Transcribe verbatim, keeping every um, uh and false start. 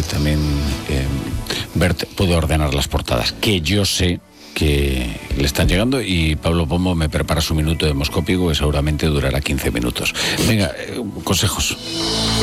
también eh, Bert puede ordenar las portadas, que yo sé que le están llegando, y Pablo Pombo me prepara su minuto demoscópico, que seguramente durará quince minutos. Venga, eh, consejos.